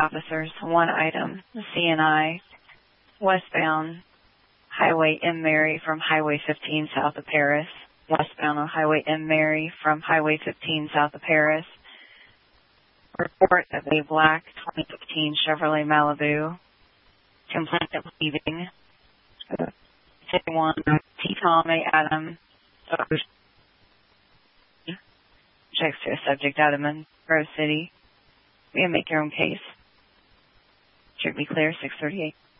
officers, one item, CNI, westbound Highway M. Mary from Highway 15 south of Paris, westbound on Highway M. Mary from Highway 15 south of Paris. Report of a black 2015 Chevrolet Malibu, complaint of leaving, 51 T. Tom A. Adam, checks to a subject out of Monroe City. You can make your own case. Should be clear, 638.